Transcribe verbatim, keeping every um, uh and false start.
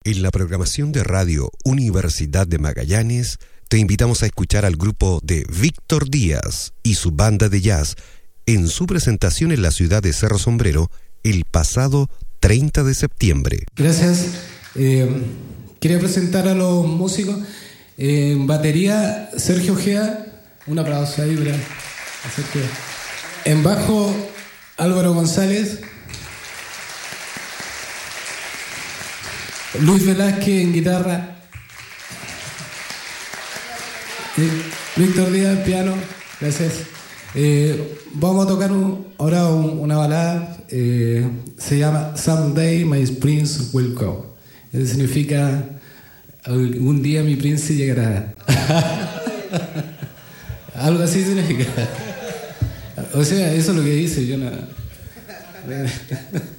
En la programación de Radio Universidad de Magallanes, te invitamos a escuchar al grupo de Víctor Díaz y su banda de jazz en su presentación en la ciudad de Cerro Sombrero el pasado treinta de septiembre. Gracias. Eh, quería presentar a los músicos. Eh, en batería, Sergio Ojea. Un aplauso ahí para Sergio. En bajo, Álvaro González. Luis Velázquez en guitarra. Eh, Víctor Díaz, piano. Gracias. Eh, vamos a tocar un, ahora un, una balada. Eh, se llama Someday My Prince Will Come. Eso significa algún día mi príncipe llegará. Algo así significa. O sea, eso es lo que dice. Yo no.